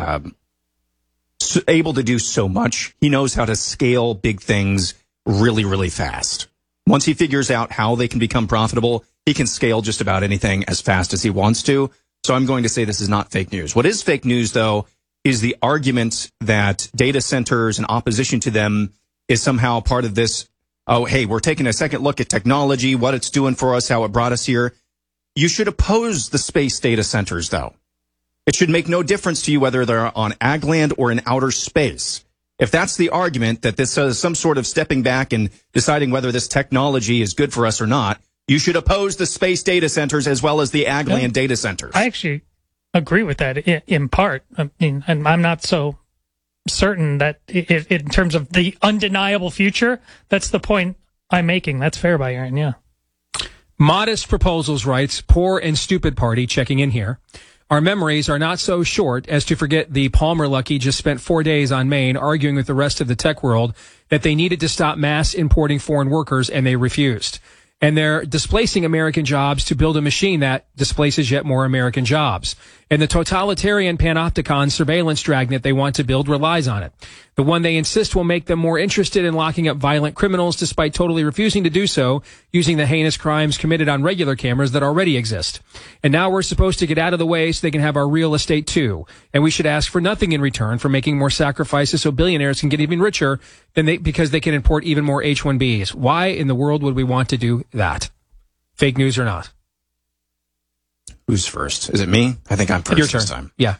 able to do so much. He knows how to scale big things really, really fast. Once he figures out how they can become profitable, he can scale just about anything as fast as he wants to. So I'm going to say this is not fake news. What is fake news, though, is the argument that data centers and opposition to them is somehow part of this. Oh, hey, we're taking a second look at technology, what it's doing for us, how it brought us here. You should oppose the space data centers, though. It should make no difference to you whether they're on ag land or in outer space. If that's the argument that this is some sort of stepping back and deciding whether this technology is good for us or not, you should oppose the space data centers as well as the ag land data centers. I actually agree with that in part. I mean, and I'm not so certain that in terms of the undeniable future, that's the point I'm making. That's fair by Aaron, yeah. Modest Proposals writes, poor and stupid party checking in here. Our memories are not so short as to forget the Palmer Lucky just spent 4 days on Maine arguing with the rest of the tech world that they needed to stop mass importing foreign workers, and they refused. And they're displacing American jobs to build a machine that displaces yet more American jobs. And the totalitarian panopticon surveillance dragnet they want to build relies on it. The one they insist will make them more interested in locking up violent criminals despite totally refusing to do so, using the heinous crimes committed on regular cameras that already exist. And now we're supposed to get out of the way so they can have our real estate too. And we should ask for nothing in return for making more sacrifices so billionaires can get even richer because they can import even more H-1Bs. Why in the world would we want to do that? Fake news or not? Who's first? Is it me? I think I'm first Your turn. this time. Yeah.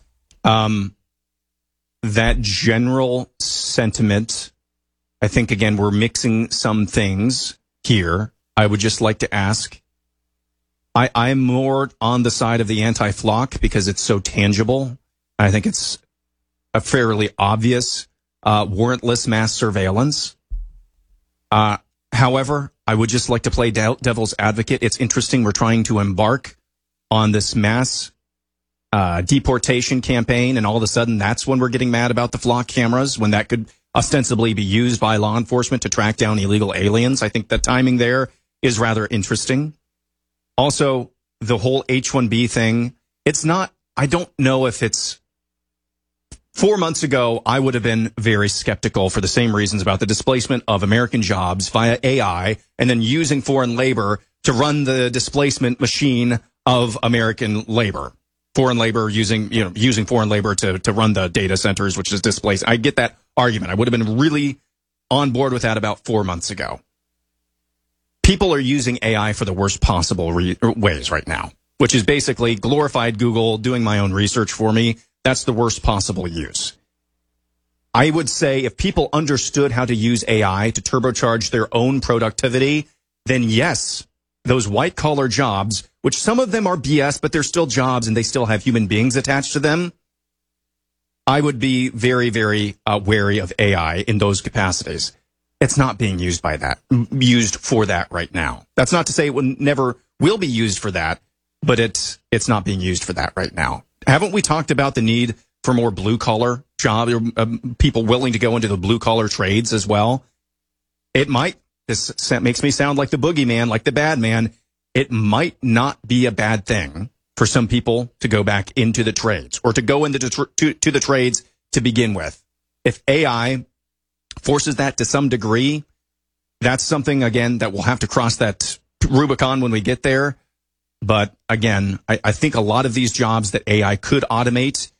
That general sentiment, I think, again, we're mixing some things here. I would just like to ask, I'm more on the side of the anti-flock because it's so tangible. I think it's a fairly obvious warrantless mass surveillance. However, I would just like to play devil's advocate. It's interesting we're trying to embark on this mass deportation campaign, and all of a sudden that's when we're getting mad about the flock cameras, when that could ostensibly be used by law enforcement to track down illegal aliens. I think the timing there is rather interesting. Also, the whole H-1B thing, it's not, I don't know if it's, 4 months ago, I would have been very skeptical for the same reasons about the displacement of American jobs via AI and then using foreign labor to run the displacement machine of American labor. Foreign labor using foreign labor to run the data centers, which is displaced. I get that argument. I would have been really on board with that about 4 months ago. People are using AI for the worst possible ways right now, which is basically glorified Google doing my own research for me. That's the worst possible use. I would say if people understood how to use AI to turbocharge their own productivity, then yes, those white-collar jobs, which some of them are BS, but they're still jobs and they still have human beings attached to them, I would be very, very wary of AI in those capacities. It's not being used for that right now. That's not to say it never will be used for that, but it's not being used for that right now. Haven't we talked about the need for more blue-collar jobs, people willing to go into the blue-collar trades as well? This makes me sound like the boogeyman, like the bad man. It might not be a bad thing for some people to go back into the trades or to go into to the trades to begin with. If AI forces that to some degree, that's something, again, that we'll have to cross that Rubicon when we get there. But again, I think a lot of these jobs that AI could automate,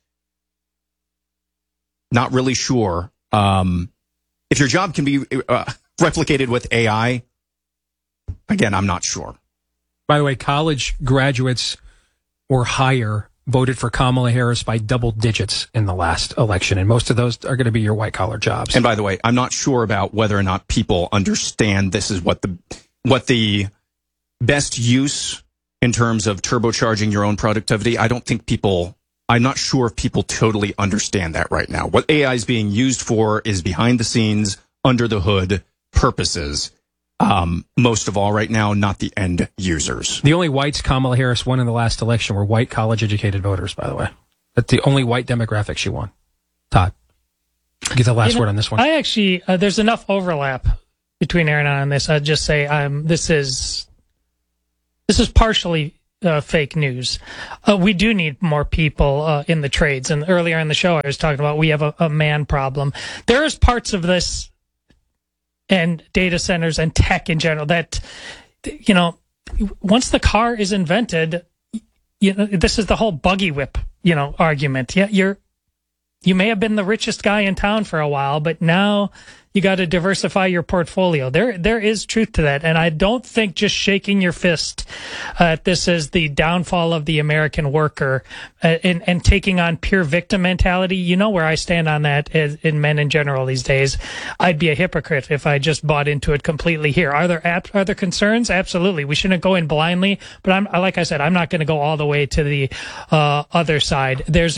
not really sure. If your job can be replicated with AI, again, I'm not sure. By the way, college graduates or higher voted for Kamala Harris by double digits in the last election, and most of those are going to be your white-collar jobs. And by the way, I'm not sure about whether or not people understand this is what the best use in terms of turbocharging your own productivity. I'm not sure if people totally understand that right now. What AI is being used for is behind the scenes, under the hood purposes. Most of all right now, not the end users. The only whites Kamala Harris won in the last election were white college-educated voters, by the way. That's the only white demographic she won. Todd, get the last word on this one. I actually, there's enough overlap between Aaron and I on this. I'd just say this is partially fake news. We do need more people in the trades. And earlier in the show, I was talking about we have a man problem. There's parts of this and data centers and tech in general that, once the car is invented, this is the whole buggy whip, argument. Yeah, you may have been the richest guy in town for a while, but now you got to diversify your portfolio. There is truth to that. And I don't think just shaking your fist at this as the downfall of the American worker and taking on pure victim mentality. You know where I stand on that in men in general these days. I'd be a hypocrite if I just bought into it completely here. Are there concerns? Absolutely. We shouldn't go in blindly, but like I said, I'm not going to go all the way to the other side. There's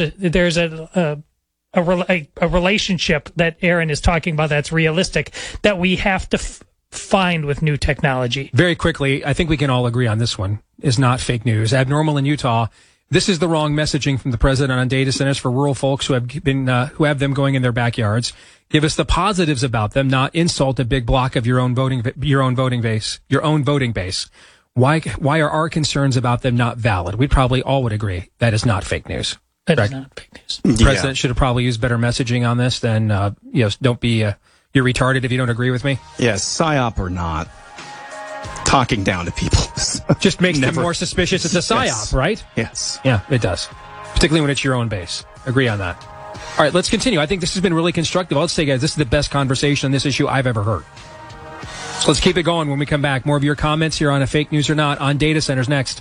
a relationship that Aaron is talking about that's realistic that we have to find with new technology. Very quickly, I think we can all agree on this one is not fake news. Abnormal in Utah. This is the wrong messaging from the president on data centers for rural folks who have them going in their backyards. Give us the positives about them, not insult a big block of your own voting base. Why are our concerns about them not valid? We probably all would agree that is not fake news. That is not fake news. The president should have probably used better messaging on this than, don't be, you're retarded if you don't agree with me. Yes, PSYOP or not, talking down to people just makes them more suspicious. It's a PSYOP, yes. Right? Yes. Yeah, it does. Particularly when it's your own base. Agree on that. All right, let's continue. I think this has been really constructive. I'll say, guys, this is the best conversation on this issue I've ever heard. So let's keep it going when we come back. More of your comments here on A Fake News or Not on Data Centers next.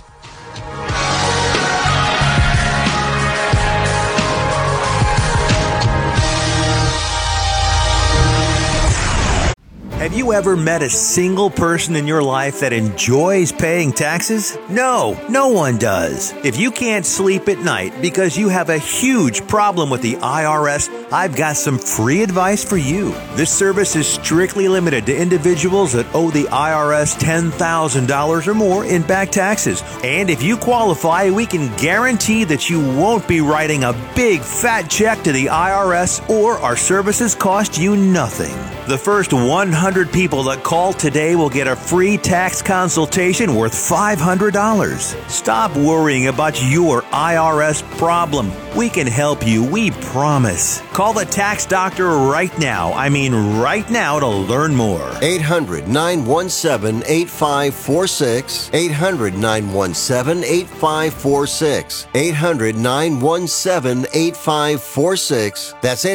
Have you ever met a single person in your life that enjoys paying taxes? No, no one does. If you can't sleep at night because you have a huge problem with the IRS, I've got some free advice for you. This service is strictly limited to individuals that owe the IRS $10,000 or more in back taxes. And if you qualify, we can guarantee that you won't be writing a big fat check to the IRS, or our services cost you nothing. The first 100 people that call today will get a free tax consultation worth $500. Stop worrying about your IRS problem. We can help you, we promise. Call the tax doctor right now. I mean right now to learn more. 800-917-8546. 800-917-8546. 800-917-8546. That's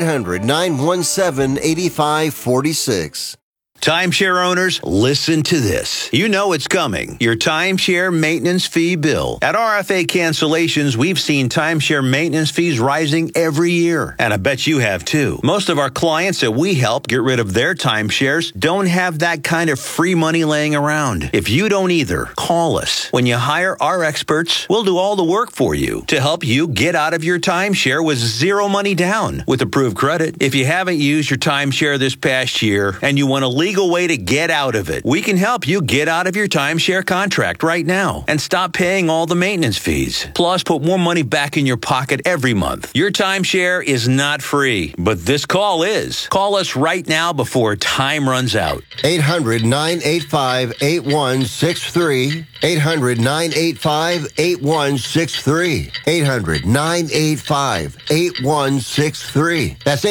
800-917-8546. Timeshare owners, listen to this. You know it's coming. Your timeshare maintenance fee bill. At RFA Cancellations, we've seen timeshare maintenance fees rising every year. And I bet you have too. Most of our clients that we help get rid of their timeshares don't have that kind of free money laying around. If you don't either, call us. When you hire our experts, we'll do all the work for you to help you get out of your timeshare with zero money down with approved credit. If you haven't used your timeshare this past year and you want to legal way to get out of it, we can help you get out of your timeshare contract right now and stop paying all the maintenance fees. Plus, put more money back in your pocket every month. Your timeshare is not free, but this call is. Call us right now before time runs out. 800-985-8163. 800-985-8163. 800-985-8163. That's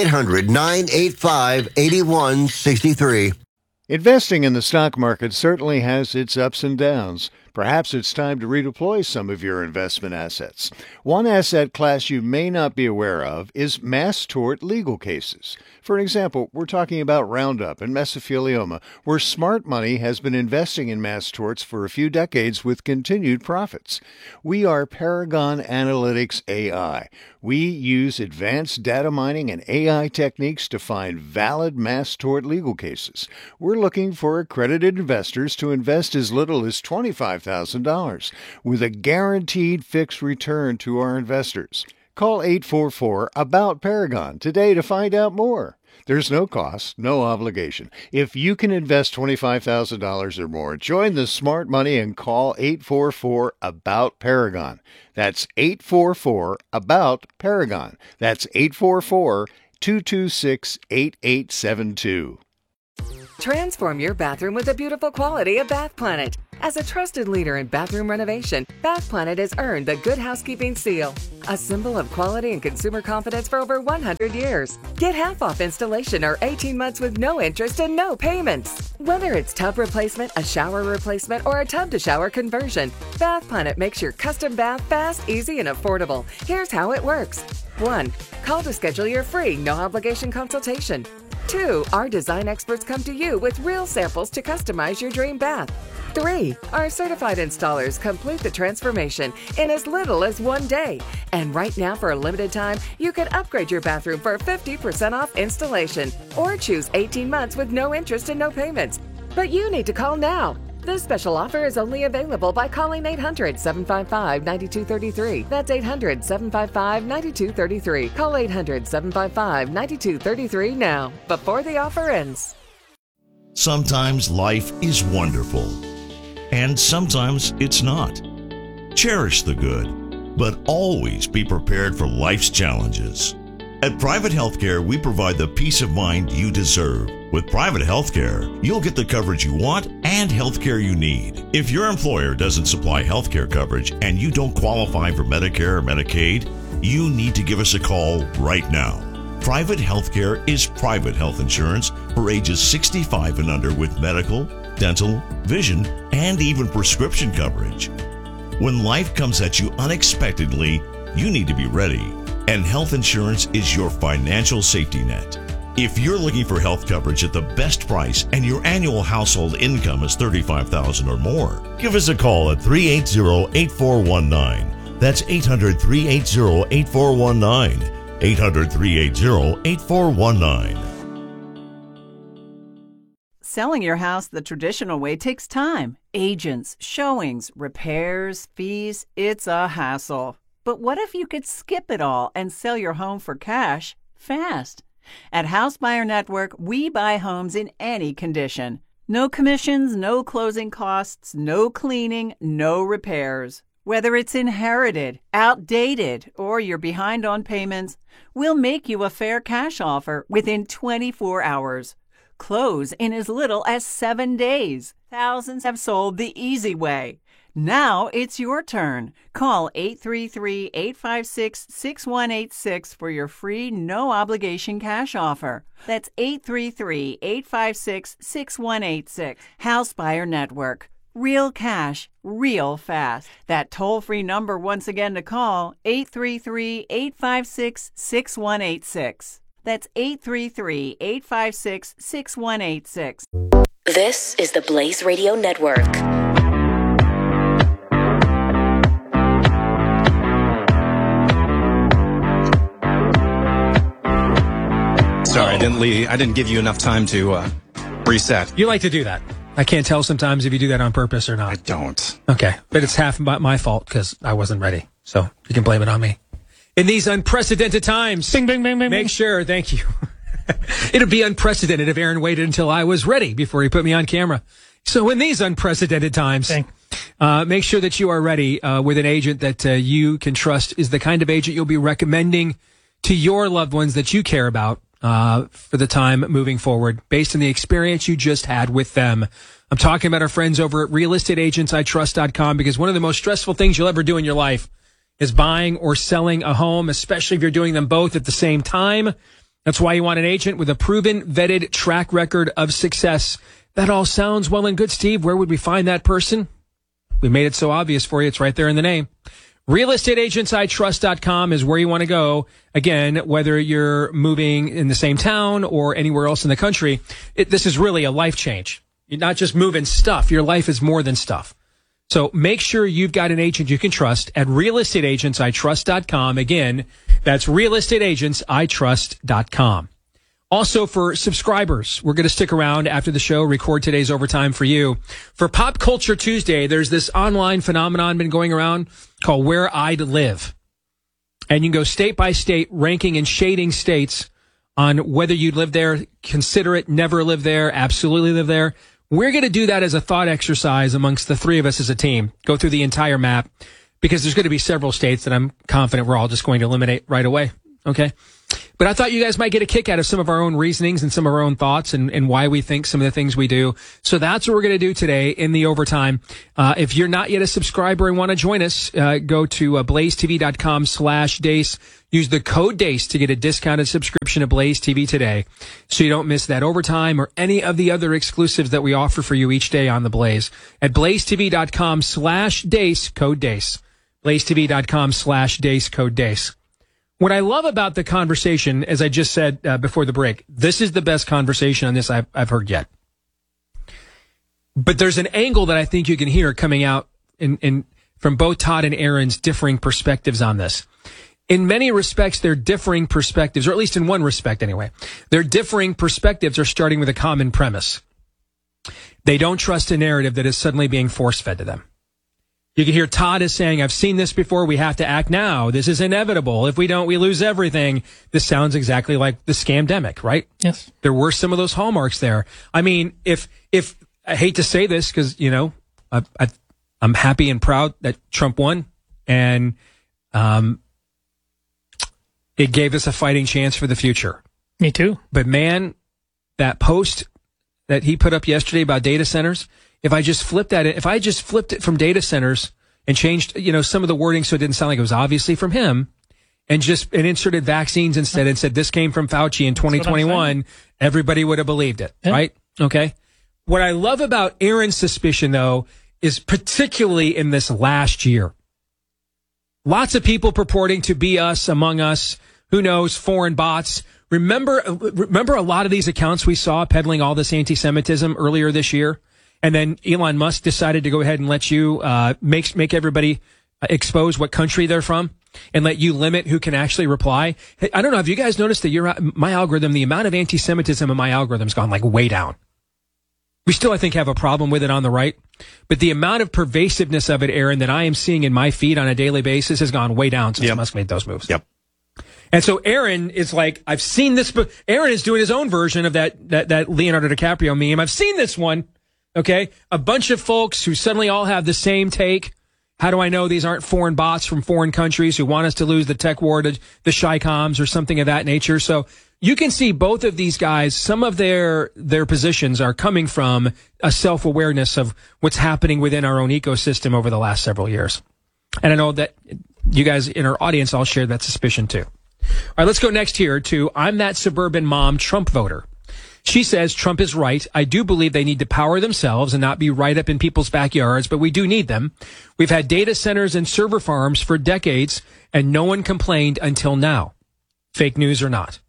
800-985-8163. Investing in the stock market certainly has its ups and downs. Perhaps it's time to redeploy some of your investment assets. One asset class you may not be aware of is mass tort legal cases. For example, we're talking about Roundup and mesothelioma, where smart money has been investing in mass torts for a few decades with continued profits. We are Paragon Analytics AI. We use advanced data mining and AI techniques to find valid mass tort legal cases. We're looking for accredited investors to invest as little as $25,000 with a guaranteed fixed return to our investors. Call 844-ABOUT-PARAGON today to find out more. There's no cost, no obligation. If you can invest $25,000 or more, join the smart money and call 844-ABOUT-PARAGON. That's 844-ABOUT-PARAGON. That's 844-226-8872. Transform your bathroom with the beautiful quality of Bath Planet. As a trusted leader in bathroom renovation, Bath Planet has earned the Good Housekeeping seal, a symbol of quality and consumer confidence for over 100 years. Get half off installation or 18 months with no interest and no payments. Whether it's tub replacement, a shower replacement, or a tub-to-shower conversion, Bath Planet makes your custom bath fast, easy, and affordable. Here's how it works. 1. Call to schedule your free, no-obligation consultation. 2. Our design experts come to you with real samples to customize your dream bath. 3. Our certified installers complete the transformation in as little as 1 day. And right now, for a limited time, you can upgrade your bathroom for 50% off installation or choose 18 months with no interest and no payments. But you need to call now. This special offer is only available by calling 800-755-9233. That's 800-755-9233. Call 800-755-9233 now, before the offer ends. Sometimes life is wonderful, and sometimes it's not. Cherish the good, but always be prepared for life's challenges. At Private Healthcare, we provide the peace of mind you deserve. With private healthcare, you'll get the coverage you want and healthcare you need. If your employer doesn't supply healthcare coverage and you don't qualify for Medicare or Medicaid, you need to give us a call right now. Private healthcare is private health insurance for ages 65 and under with medical, dental, vision, and even prescription coverage. When life comes at you unexpectedly, you need to be ready, and health insurance is your financial safety net. If you're looking for health coverage at the best price and your annual household income is $35,000 or more, give us a call at 380-8419. That's 800-380-8419. 800-380-8419. Selling your house the traditional way takes time. Agents, showings, repairs, fees. It's a hassle. But what if you could skip it all and sell your home for cash fast? At House Buyer Network, we buy homes in any condition. No commissions, no closing costs, no cleaning, no repairs. Whether it's inherited, outdated, or you're behind on payments, we'll make you a fair cash offer within 24 hours. Close in as little as 7 days. Thousands have sold the easy way. Now it's your turn. Call 833-856-6186 for your free, no-obligation cash offer. That's 833-856-6186. House Buyer Network. Real cash, real fast. That toll-free number once again to call, 833-856-6186. That's 833-856-6186. This is the Blaze Radio Network. Sorry, I didn't give you enough time to reset. You like to do that. I can't tell sometimes if you do that on purpose or not. I don't. Okay, but it's half my fault because I wasn't ready. So you can blame it on me. In these unprecedented times, bing, bing, bing, bing, make sure, thank you. It'd be unprecedented if Aaron waited until I was ready before he put me on camera. So in these unprecedented times, make sure that you are ready with an agent that you can trust is the kind of agent you'll be recommending to your loved ones that you care about for the time moving forward based on the experience you just had with them. I'm talking about our friends over at realestateagentsitrust.com, because one of the most stressful things you'll ever do in your life is buying or selling a home, especially if you're doing them both at the same time. That's why you want an agent with a proven, vetted track record of success. That all sounds well and good, Steve. Where would we find that person? We made it so obvious for you. It's right there in the name. realestateagentsitrust.com is where you want to go. Again, whether you're moving in the same town or anywhere else in the country, this is really a life change. You're not just moving stuff. Your life is more than stuff. So make sure you've got an agent you can trust at realestateagentsitrust.com. Again, that's realestateagentsitrust.com. Also, for subscribers, we're going to stick around after the show, record today's overtime for you. For Pop Culture Tuesday, there's this online phenomenon been going around called Where I'd Live. And you can go state by state, ranking and shading states on whether you'd live there, consider it, never live there, absolutely live there. We're going to do that as a thought exercise amongst the three of us as a team. Go through the entire map, because there's going to be several states that I'm confident we're all just going to eliminate right away. Okay? But I thought you guys might get a kick out of some of our own reasonings and some of our own thoughts and why we think some of the things we do. So that's what we're going to do today in the overtime. If you're not yet a subscriber and want to join us, go to blazetv.com/Deace. Use the code DACE to get a discounted subscription to Blaze TV today so you don't miss that overtime or any of the other exclusives that we offer for you each day on the Blaze. At blazetv.com/Deace, code DACE. blazetv.com/Deace, code DACE. What I love about the conversation, as I just said before the break, this is the best conversation on this I've heard yet. But there's an angle that I think you can hear coming out from both Todd and Aaron's differing perspectives on this. In many respects, their differing perspectives, or at least in one respect anyway, their differing perspectives are starting with a common premise. They don't trust a narrative that is suddenly being force-fed to them. You can hear Todd is saying, I've seen this before. We have to act now. This is inevitable. If we don't, we lose everything. This sounds exactly like the scamdemic, right? Yes. There were some of those hallmarks there. I mean, if I hate to say this because, I'm happy and proud that Trump won and, it gave us a fighting chance for the future. Me too. But man, that post that he put up yesterday about data centers, if I just flipped it from data centers and changed, some of the wording so it didn't sound like it was obviously from him and inserted vaccines instead and said this came from Fauci in 2021, everybody would have believed it, right? Okay. What I love about Aaron's suspicion, though, is particularly in this last year. Lots of people purporting to be us, among us, who knows, foreign bots. Remember a lot of these accounts we saw peddling all this anti-Semitism earlier this year? And then Elon Musk decided to go ahead and let you make everybody expose what country they're from and let you limit who can actually reply. Hey, I don't know. Have you guys noticed that my algorithm, the amount of anti-Semitism in my algorithm's gone like way down? We still, I think, have a problem with it on the right. But the amount of pervasiveness of it, Aaron, that I am seeing in my feed on a daily basis has gone way down since Musk made those moves. Yep. And so Aaron is like, I've seen this. Aaron is doing his own version of that Leonardo DiCaprio meme. I've seen this one. Okay. A bunch of folks who suddenly all have the same take. How do I know these aren't foreign bots from foreign countries who want us to lose the tech war to the Chi-Coms or something of that nature? So you can see both of these guys, some of their positions are coming from a self-awareness of what's happening within our own ecosystem over the last several years. And I know that you guys in our audience all share that suspicion too. All right, let's go next here to I'm that suburban mom Trump voter. She says Trump is right. I do believe they need to power themselves and not be right up in people's backyards, but we do need them. We've had data centers and server farms for decades, and no one complained until now. Fake news or not?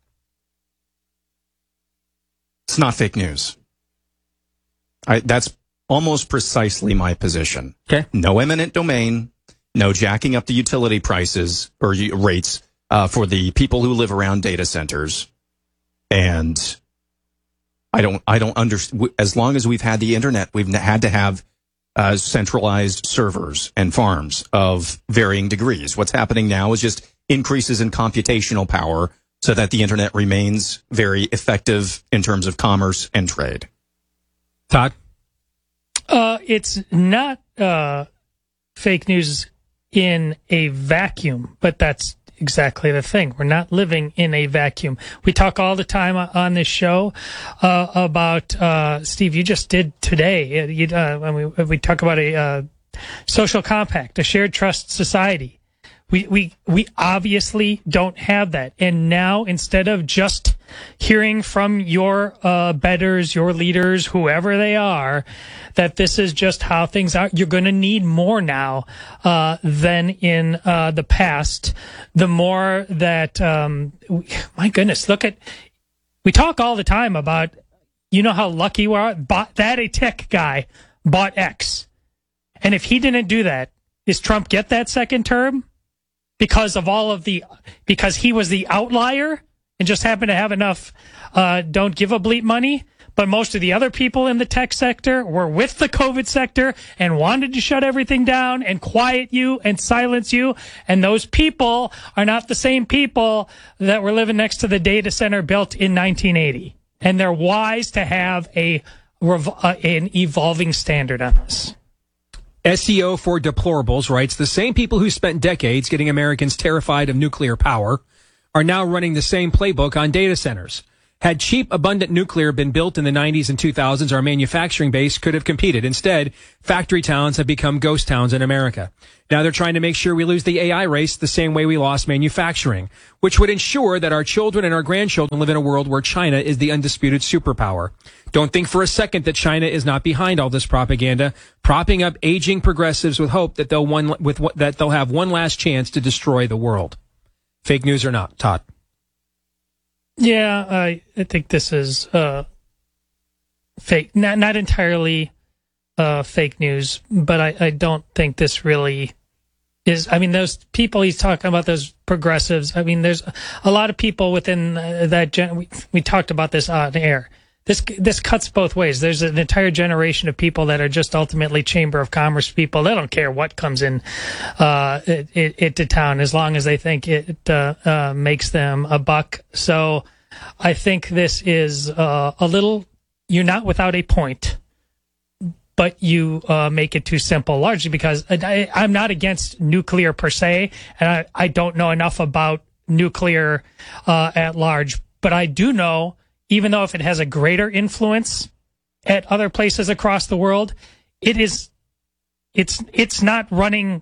It's not fake news. That's almost precisely my position. Okay. No eminent domain, no jacking up the utility prices or rates for the people who live around data centers. And I don't understand. As long as we've had the internet, we've had to have centralized servers and farms of varying degrees. What's happening now is just increases in computational power so that the internet remains very effective in terms of commerce and trade. Todd? It's not fake news in a vacuum, but that's exactly the thing. We're not living in a vacuum. We talk all the time on this show about, Steve, you just did today. We talk about a social compact, a shared trust society. We obviously don't have that. And now, instead of just hearing from your betters, your leaders, whoever they are, that this is just how things are, you're going to need more now than in the past. The more that, my goodness, we talk all the time about, how lucky we are. That a tech guy bought X. And if he didn't do that, does Trump get that second term? Because he was the outlier and just happened to have enough don't give a bleep money. But most of the other people in the tech sector were with the COVID sector and wanted to shut everything down and quiet you and silence you. And those people are not the same people that were living next to the data center built in 1980. And they're wise to have an evolving standard on this. SEO for Deplorables writes, the same people who spent decades getting Americans terrified of nuclear power are now running the same playbook on data centers. Had cheap, abundant nuclear been built in the 90s and 2000s, our manufacturing base could have competed. Instead, factory towns have become ghost towns in America. Now they're trying to make sure we lose the AI race the same way we lost manufacturing, which would ensure that our children and our grandchildren live in a world where China is the undisputed superpower. Don't think for a second that China is not behind all this propaganda, propping up aging progressives with hope that they'll have one last chance to destroy the world. Fake news or not, Todd? Yeah, I think this is fake. Not entirely fake news, but I don't think this really is. I mean, those people he's talking about, those progressives, I mean, there's a lot of people within that we talked about this on air. This cuts both ways. There's an entire generation of people that are just ultimately Chamber of Commerce people. They don't care what comes in to town as long as they think it makes them a buck. So I think this is a little, you're not without a point, but you make it too simple, largely because I'm not against nuclear per se, and I don't know enough about nuclear at large, but I do know, even though if it has a greater influence at other places across the world, it's not running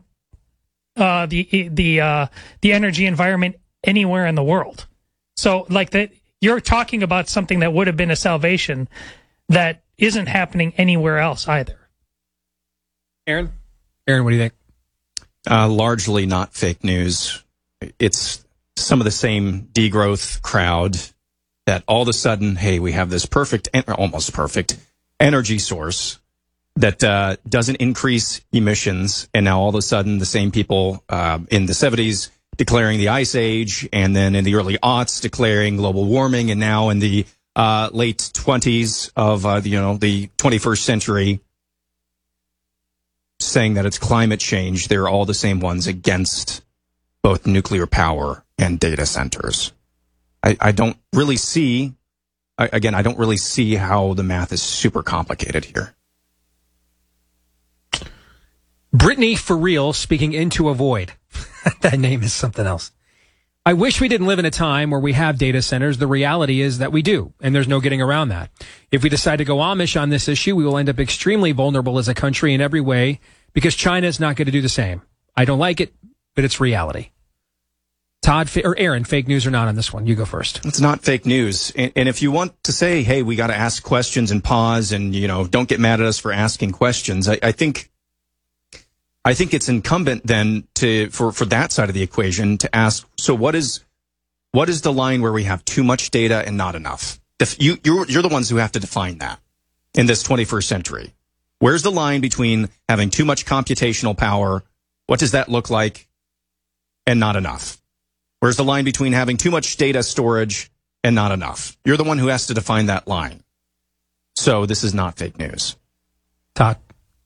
the energy environment anywhere in the world. So like that, you're talking about something that would have been a salvation that isn't happening anywhere else either. Aaron, what do you think? Largely not fake news. It's some of the same degrowth crowd that all of a sudden, hey, we have this perfect, almost perfect energy source that doesn't increase emissions. And now all of a sudden, the same people in the 70s declaring the ice age, and then in the early aughts declaring global warming, and now in the late 20s of the 21st century saying that it's climate change. They're all the same ones against both nuclear power and data centers. I don't really see, again, I don't really see how the math is super complicated here. Brittany for real speaking into a void. That name is something else. I wish we didn't live in a time where we have data centers. The reality is that we do, and there's no getting around that. If we decide to go Amish on this issue, we will end up extremely vulnerable as a country in every way because China is not going to do the same. I don't like it, but it's reality. Todd or Aaron, fake news or not on this one? You go first. It's not fake news. And if you want to say, hey, we got to ask questions and pause and, don't get mad at us for asking questions, I think it's incumbent then for that side of the equation to ask, so what is the line where we have too much data and not enough? You're the ones who have to define that in this 21st century. Where's the line between having too much computational power? What does that look like? And not enough? Where's the line between having too much data storage and not enough? You're the one who has to define that line. So this is not fake news. Todd.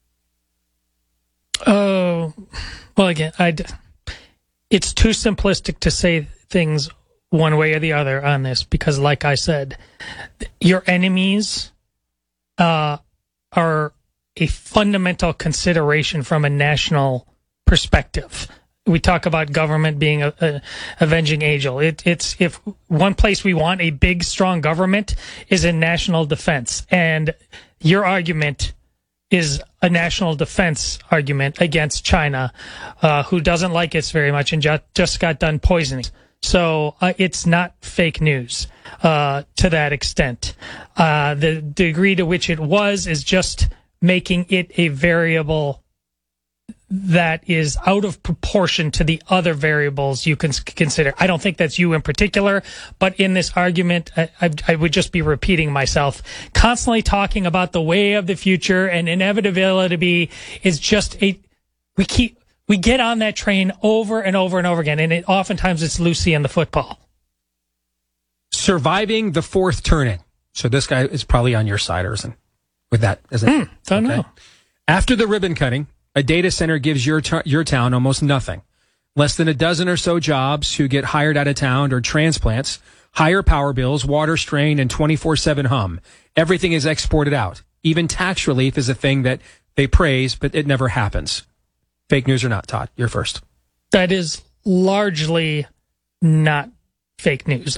Oh, well, again, it's too simplistic to say things one way or the other on this because, like I said, your enemies are a fundamental consideration from a national perspective. We talk about government being a avenging angel. It's if one place we want a big, strong government is in national defense, and your argument is a national defense argument against China, who doesn't like us very much and just got done poisoning. So it's not fake news to that extent. The degree to which it was is just making it a variable that is out of proportion to the other variables you can consider. I don't think that's you in particular, but in this argument, I would just be repeating myself. Constantly talking about the way of the future and inevitability is just we get on that train over and over and over again, and oftentimes it's Lucy and the football. Surviving the fourth turning. So this guy is probably on your side, or isn't? With that, isn't it? Don't know. After the ribbon cutting, a data center gives your town almost nothing. Less than a dozen or so jobs who get hired out of town or transplants, higher power bills, water strain, and 24/7 hum. Everything is exported out. Even tax relief is a thing that they praise, but it never happens. Fake news or not, Todd? You're first. That is largely not fake news.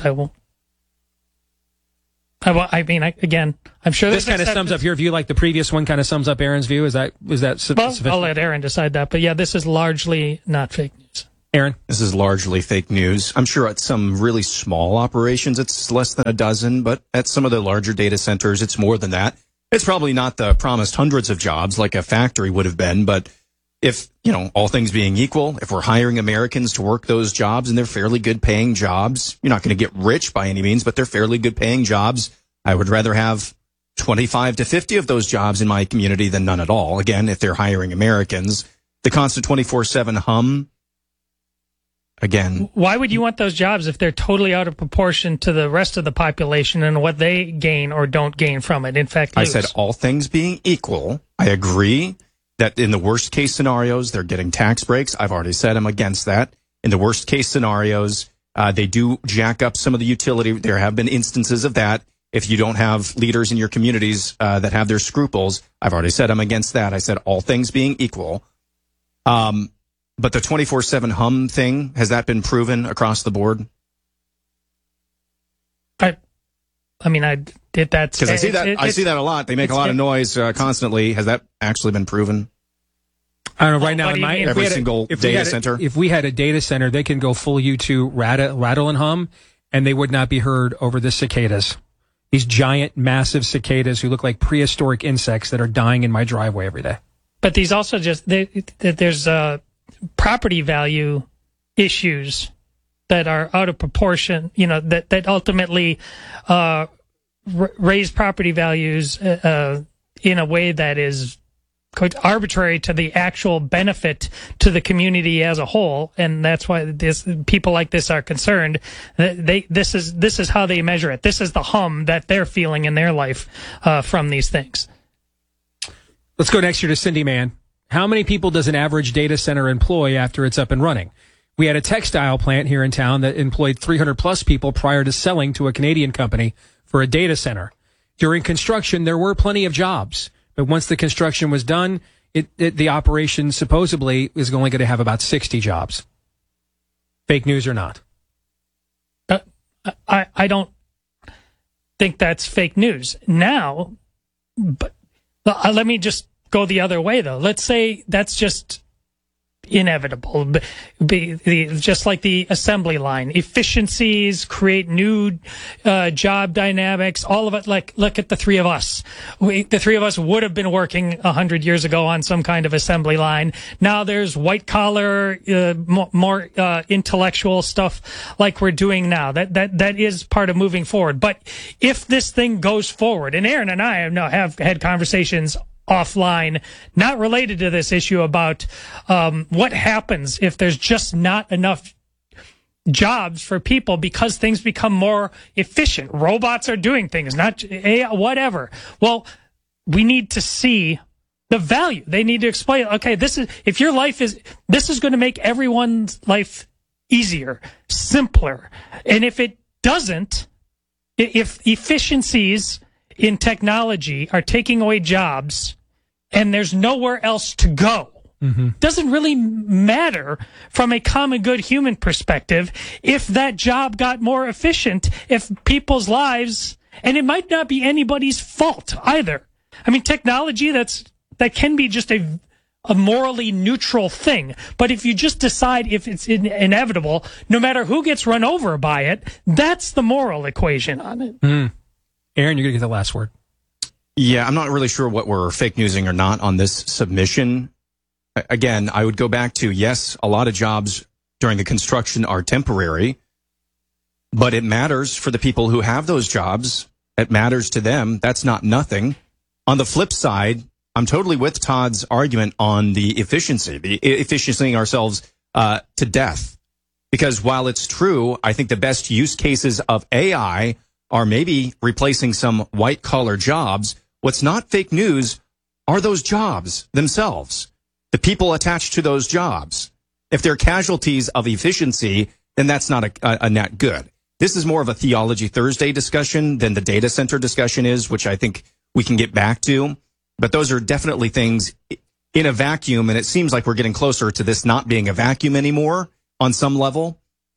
Again, I'm sure this kind of sums up your view, like the previous one kind of sums up Aaron's view. Is that sufficient? I'll let Aaron decide that. But yeah, this is largely not fake news. Aaron? This is largely fake news. I'm sure at some really small operations, it's less than a dozen, but at some of the larger data centers, it's more than that. It's probably not the promised hundreds of jobs like a factory would have been, but if, all things being equal, if we're hiring Americans to work those jobs and they're fairly good paying jobs, you're not going to get rich by any means, but they're fairly good paying jobs. I would rather have 25 to 50 of those jobs in my community than none at all. Again, if they're hiring Americans, the constant 24/7 hum. Again, why would you want those jobs if they're totally out of proportion to the rest of the population and what they gain or don't gain from it? In fact, lose? I said all things being equal, I agree that in the worst case scenarios, they're getting tax breaks. I've already said I'm against that. In the worst case scenarios, they do jack up some of the utility. There have been instances of that. If you don't have leaders in your communities that have their scruples, I've already said I'm against that. I said all things being equal. But the 24/7 hum thing, has that been proven across the board? I did that because I see that I see that a lot. They make a lot of noise constantly. Has that actually been proven? I don't know. Right now, in every single data center. If we had a data center, they can go full U2 rattle and hum, and they would not be heard over the cicadas. These giant, massive cicadas who look like prehistoric insects that are dying in my driveway every day. But these also there's property value issues that are out of proportion, that ultimately raise property values in a way that is quite arbitrary to the actual benefit to the community as a whole, and that's why people like this are concerned. This is how they measure it. This is the hum that they're feeling in their life from these things. Let's go next year to Cindy Man. How many people does an average data center employ after it's up and running? We had a textile plant here in town that employed 300 plus people prior to selling to a Canadian company for a data center. During construction, there were plenty of jobs. But once the construction was done, the operation supposedly is only going to have about 60 jobs. Fake news or not? I don't think that's fake news now. But let me just go the other way, though. Let's say that's just inevitable. Just like the assembly line. Efficiencies create new job dynamics, all of it. Like, look at the three of us. The three of us would have been working 100 years ago on some kind of assembly line. Now there's white collar, more intellectual stuff like we're doing now. That is part of moving forward. But if this thing goes forward, and Aaron and I have had conversations offline, not related to this issue, about what happens if there's just not enough jobs for people because things become more efficient. Robots are doing things, not AI, whatever. Well, we need to see the value. They need to explain, okay, this is going to make everyone's life easier, simpler. And if it doesn't, if efficiencies in technology are taking away jobs and there's nowhere else to go, doesn't really matter from a common good human perspective if that job got more efficient, if people's lives, and it might not be anybody's fault either. I mean, technology, that can be just a morally neutral thing. But if you just decide if it's inevitable, no matter who gets run over by it, that's the moral equation on it. Aaron, you're going to get the last word. Yeah, I'm not really sure what we're fake newsing or not on this submission. Again, I would go back to, yes, a lot of jobs during the construction are temporary, but it matters for the people who have those jobs. It matters to them. That's not nothing. On the flip side, I'm totally with Todd's argument on the efficiencying ourselves to death. Because while it's true, I think the best use cases of AI are maybe replacing some white-collar jobs. What's not fake news are those jobs themselves, the people attached to those jobs. If they're casualties of efficiency, then that's not a net good. This is more of a Theology Thursday discussion than the data center discussion is, which I think we can get back to. But those are definitely things in a vacuum, and it seems like we're getting closer to this not being a vacuum anymore on some level.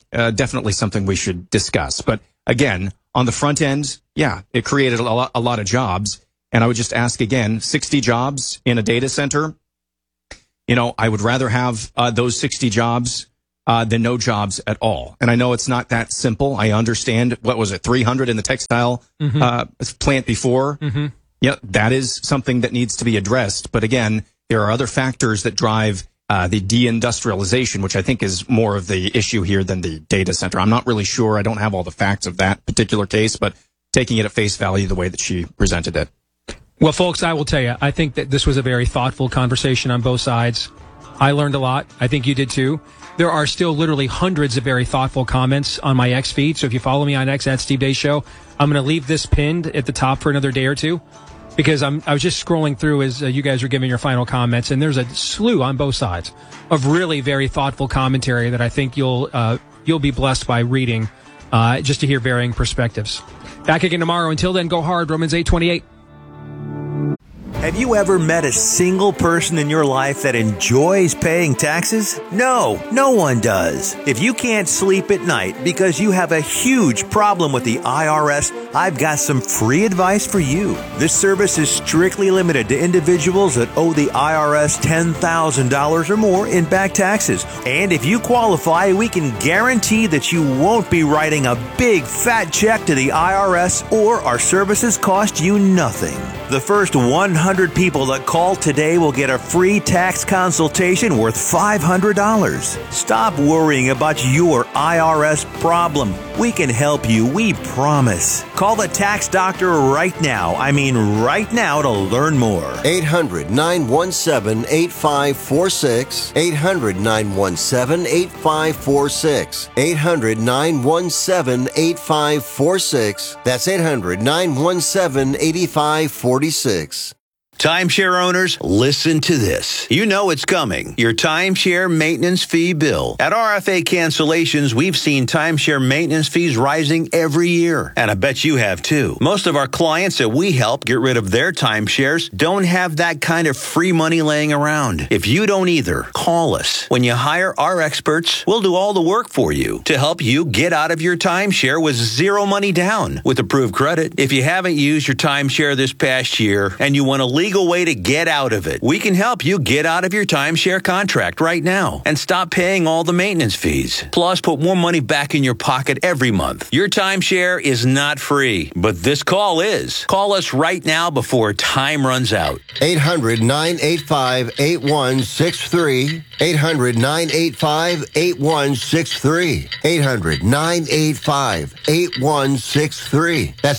definitely something we should discuss. But again, on the front end, yeah, it created a lot of jobs. And I would just ask again, 60 jobs in a data center. I would rather have those 60 jobs than no jobs at all. And I know it's not that simple. I understand, 300 in the textile plant before? Mm-hmm. Yeah, that is something that needs to be addressed. But again, there are other factors that drive the deindustrialization, which I think is more of the issue here than the data center. I'm not really sure. I don't have all the facts of that particular case, but taking it at face value the way that she presented it. Well, folks, I will tell you, I think that this was a very thoughtful conversation on both sides. I learned a lot. I think you did too. There are still literally hundreds of very thoughtful comments on my X feed. So if you follow me on X at Steve Deace Show, I'm going to leave this pinned at the top for another day or two, because I was just scrolling through as you guys were giving your final comments, and there's a slew on both sides of really very thoughtful commentary that I think you'll be blessed by reading, just to hear varying perspectives. Back again tomorrow. Until then, go hard. Romans 8:28. Have you ever met a single person in your life that enjoys paying taxes? No, no one does. If you can't sleep at night because you have a huge problem with the IRS, I've got some free advice for you. This service is strictly limited to individuals that owe the IRS $10,000 or more in back taxes. And if you qualify, we can guarantee that you won't be writing a big fat check to the IRS, or our services cost you nothing. The first 100 people that call today will get a free tax consultation worth $500. Stop worrying about your IRS problem. We can help you, we promise. Call the tax doctor right now. I mean right now, to learn more. 800-917-8546. 800-917-8546. 800-917-8546. That's 800-917-8546. Timeshare owners, listen to this. You know it's coming. Your timeshare maintenance fee bill. At RFA Cancellations, we've seen timeshare maintenance fees rising every year. And I bet you have too. Most of our clients that we help get rid of their timeshares don't have that kind of free money laying around. If you don't either, call us. When you hire our experts, we'll do all the work for you to help you get out of your timeshare with zero money down with approved credit. If you haven't used your timeshare this past year and you want to legal way to get out of it, we can help you get out of your timeshare contract right now and stop paying all the maintenance fees. Plus, put more money back in your pocket every month. Your timeshare is not free, but this call is. Call us right now before time runs out. 800-985-8163. 800-985-8163. 800-985-8163. That's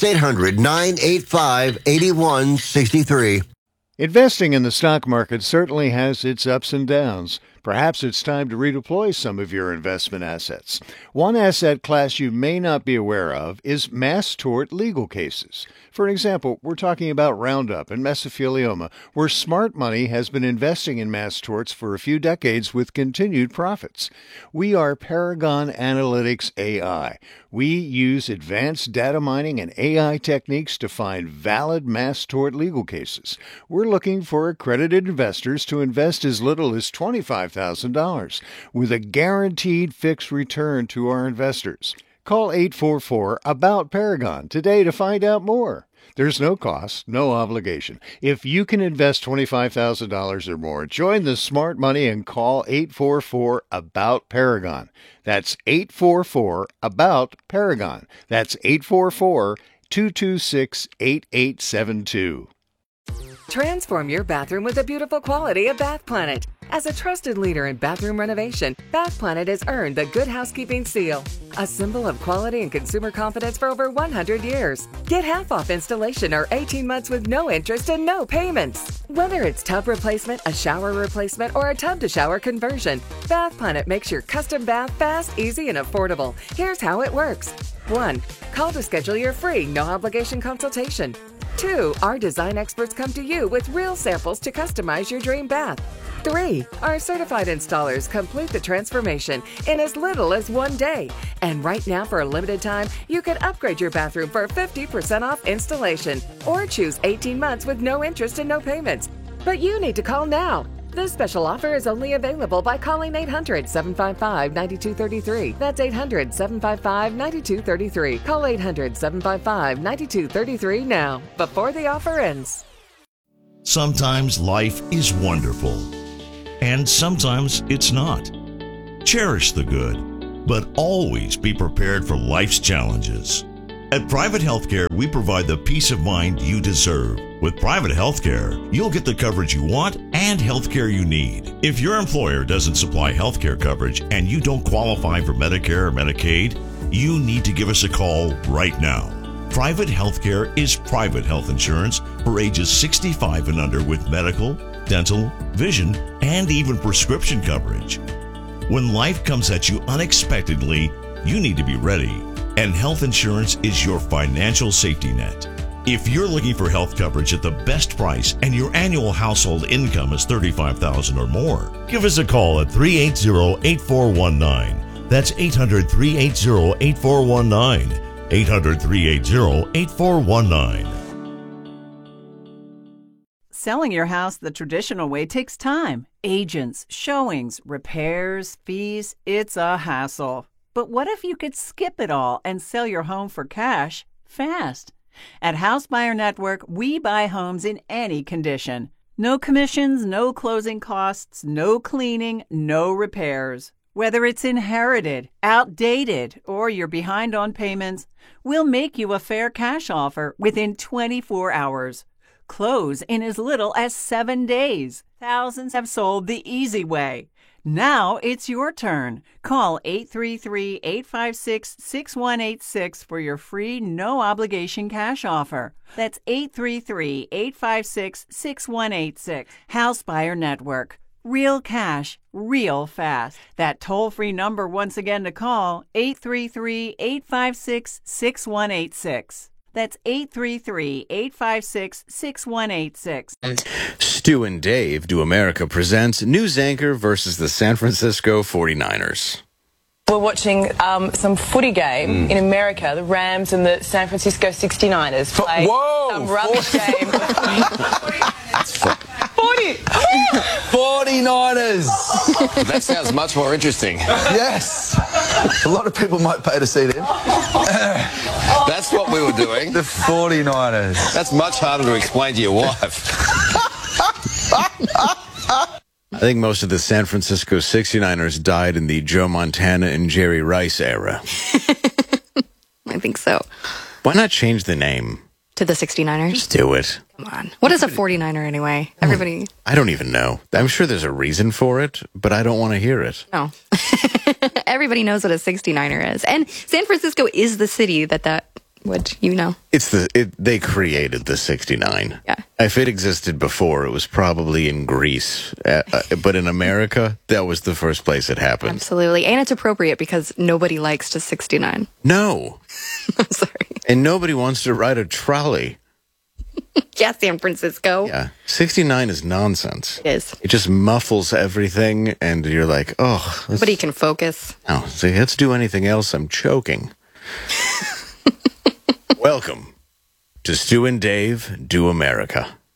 800-985-8163. Investing in the stock market certainly has its ups and downs. Perhaps it's time to redeploy some of your investment assets. One asset class you may not be aware of is mass tort legal cases. For example, we're talking about Roundup and mesothelioma, where smart money has been investing in mass torts for a few decades with continued profits. We are Paragon Analytics AI. We use advanced data mining and AI techniques to find valid mass tort legal cases. We're looking for accredited investors to invest as little as $25,000 with a guaranteed fixed return to our investors. Call 844-ABOUT-PARAGON today to find out more. There's no cost, no obligation. If you can invest $25,000 or more, join the smart money and call 844-ABOUT-PARAGON. That's 844-ABOUT-PARAGON. That's 844-226-8872. Transform your bathroom with the beautiful quality of Bath Planet. As a trusted leader in bathroom renovation, Bath Planet has earned the Good Housekeeping Seal, a symbol of quality and consumer confidence for over 100 years. Get half off installation or 18 months with no interest and no payments. Whether it's tub replacement, a shower replacement, or a tub-to-shower conversion, Bath Planet makes your custom bath fast, easy, and affordable. Here's how it works. 1. Call to schedule your free, no-obligation consultation. 2. Our design experts come to you with real samples to customize your dream bath. 3. Our certified installers complete the transformation in as little as 1 day. And right now, for a limited time, you can upgrade your bathroom for 50% off installation or choose 18 months with no interest and no payments. But you need to call now. This special offer is only available by calling 800-755-9233. That's 800-755-9233. Call 800-755-9233 now, before the offer ends. Sometimes life is wonderful, and sometimes it's not. Cherish the good, but always be prepared for life's challenges. At Private Healthcare, we provide the peace of mind you deserve. With Private Healthcare, you'll get the coverage you want and healthcare you need. If your employer doesn't supply healthcare coverage and you don't qualify for Medicare or Medicaid, you need to give us a call right now. Private Healthcare is private health insurance for ages 65 and under with medical, dental, vision, and even prescription coverage. When life comes at you unexpectedly, you need to be ready. And health insurance is your financial safety net. If you're looking for health coverage at the best price and your annual household income is $35,000 or more, give us a call at 380-8419. That's 800-380-8419. 800-380-8419. Selling your house the traditional way takes time. Agents, showings, repairs, fees, it's a hassle. But what if you could skip it all and sell your home for cash fast? At House Buyer Network, we buy homes in any condition. No commissions, no closing costs, no cleaning, no repairs. Whether it's inherited, outdated, or you're behind on payments, we'll make you a fair cash offer within 24 hours. Close in as little as 7 days. Thousands have sold the easy way. Now it's your turn. Call 833-856-6186 for your free, no-obligation cash offer. That's 833-856-6186. House Buyer Network. Real cash, real fast. That toll-free number once again to call, 833-856-6186. That's 833-856-6186. Stu and Dave Do America presents News Anchor versus the San Francisco 49ers. We're watching some footy game in America. The Rams and the San Francisco 69ers play some rubbish game. 49ers! That sounds much more interesting. Yes! A lot of people might pay to see them. That's what we were doing. The 49ers. That's much harder to explain to your wife. I think most of the San Francisco 69ers died in the Joe Montana and Jerry Rice era. I think so. Why not change the name? To the 69ers? Just do it. Come on. What is a 49er anyway? Everybody... I don't even know. I'm sure there's a reason for it, but I don't want to hear it. No. Everybody knows what a 69er is. And San Francisco is the city that would, you know. They created the 69. Yeah. If it existed before, it was probably in Greece. But in America, that was the first place it happened. Absolutely. And it's appropriate because nobody likes to 69. No. I'm sorry. And nobody wants to ride a trolley. Yeah, San Francisco. Yeah. 69 is nonsense. It is. It just muffles everything, and you're like, oh. Nobody can focus. No, see, let's do anything else. I'm choking. Welcome to Stu and Dave Do America.